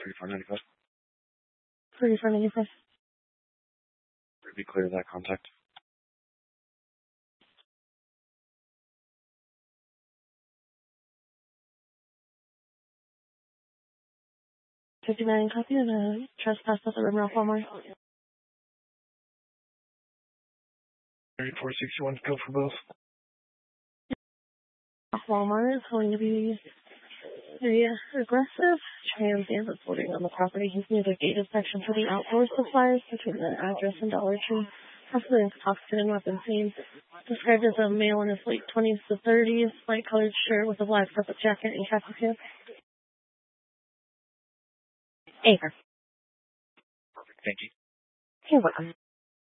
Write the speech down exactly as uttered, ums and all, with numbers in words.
thirty-four ninety-five. thirty-four ninety-five. Be clear of that contact. fifty-nine, copy of the trespass at the Rimrock Walmart. thirty-four sixty-one, go for both. Walmart is going to be very aggressive. Transient that's loading on the property. He's near the gated section for the outdoor supplies between the address and Dollar Tree. Possibly intoxicated and weapon seen. Described as a male in his late twenties to thirties, light colored shirt with a black purple jacket and khaki pants. Anchor. Thank you. You're welcome.